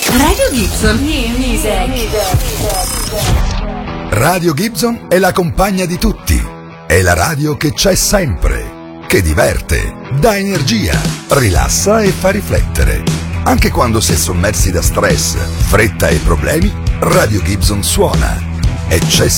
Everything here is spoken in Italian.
Radio Gibson New Music. Radio Gibson è la compagna di tutti. È la radio che c'è sempre, che diverte, dà energia, rilassa e fa riflettere. Anche quando si è sommersi da stress, fretta e problemi, Radio Gibson suona e c'è